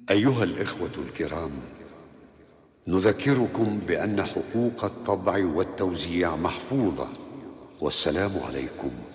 أيها الإخوة الكرام، نذكركم بأن حقوق الطبع والتوزيع محفوظة، والسلام عليكم.